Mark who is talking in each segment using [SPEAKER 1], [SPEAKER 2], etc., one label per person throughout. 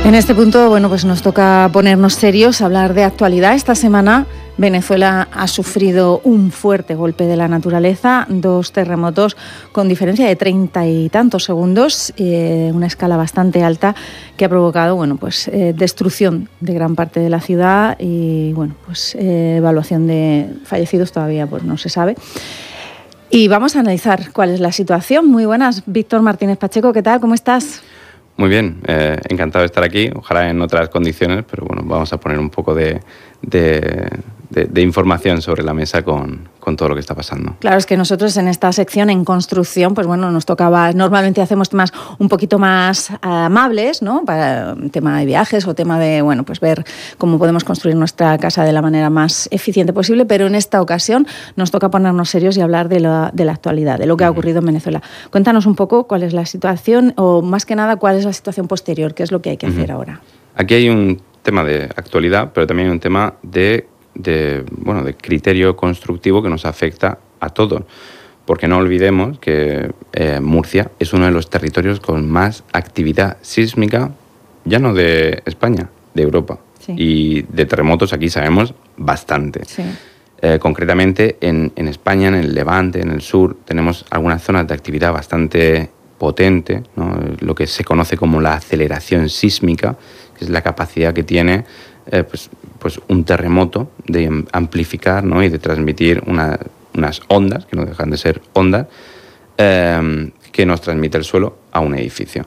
[SPEAKER 1] En este punto, bueno, pues nos toca ponernos serios, hablar de actualidad. Esta semana Venezuela ha sufrido un fuerte golpe de la naturaleza, 2 terremotos con diferencia de 30 y tantos segundos, una escala bastante alta que ha provocado, bueno, pues destrucción de gran parte de la ciudad y, bueno, pues evaluación de fallecidos todavía pues no se sabe. Y vamos a analizar cuál es la situación. Muy buenas, Víctor Martínez Pacheco, ¿qué tal? ¿Cómo estás?
[SPEAKER 2] Muy bien, encantado de estar aquí, ojalá en otras condiciones, pero bueno, vamos a poner un poco de información sobre la mesa con todo lo que está pasando.
[SPEAKER 1] Claro, es que nosotros en esta sección en construcción, pues bueno, nos tocaba, normalmente hacemos temas un poquito más amables, ¿no? Para tema de viajes o tema de, bueno, pues ver cómo podemos construir nuestra casa de la manera más eficiente posible, pero en esta ocasión nos toca ponernos serios y hablar de la actualidad, de lo que ha ocurrido en Venezuela. Cuéntanos un poco cuál es la situación, o más que nada, cuál es la situación posterior, qué es lo que hay que hacer ahora.
[SPEAKER 2] Aquí hay un tema de actualidad, pero también hay un tema de criterio constructivo que nos afecta a todos. Porque no olvidemos que Murcia es uno de los territorios con más actividad sísmica, ya no de España, de Europa. Sí. Y de terremotos aquí sabemos bastante. Sí. Concretamente en España, en el Levante, en el sur, tenemos algunas zonas de actividad bastante potente, ¿no? Lo que se conoce como la aceleración sísmica, que es la capacidad que tiene pues un terremoto de amplificar, ¿no? Y de transmitir unas ondas, que no dejan de ser ondas, que nos transmite el suelo a un edificio.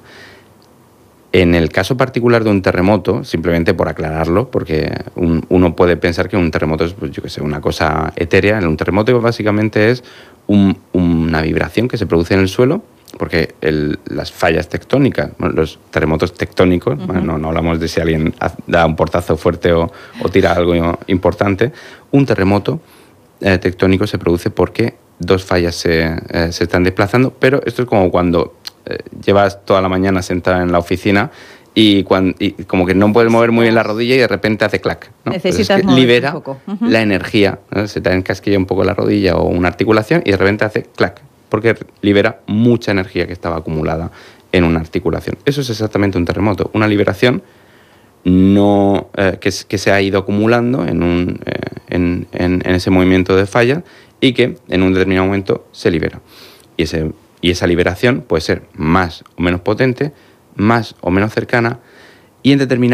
[SPEAKER 2] En el caso particular de un terremoto, simplemente por aclararlo, porque uno puede pensar que un terremoto es, pues, yo qué sé, una cosa etérea. Un terremoto básicamente es una vibración que se produce en el suelo, porque las fallas tectónicas, los terremotos tectónicos, bueno, no hablamos de si alguien da un portazo fuerte o tira algo importante. Un terremoto tectónico se produce porque 2 fallas se están desplazando, pero esto es como cuando llevas toda la mañana sentada en la oficina y como que no puedes mover muy bien la rodilla y de repente hace clac, ¿no?
[SPEAKER 1] Necesitas
[SPEAKER 2] mover libera
[SPEAKER 1] un poco.
[SPEAKER 2] La energía, ¿no? Se te encasquilla un poco la rodilla o una articulación y de repente hace clac, porque libera mucha energía que estaba acumulada en una articulación. Eso es exactamente un terremoto, una liberación que se ha ido acumulando en ese movimiento de falla y que en un determinado momento se libera. Y esa liberación puede ser más o menos potente, más o menos cercana, y en determinado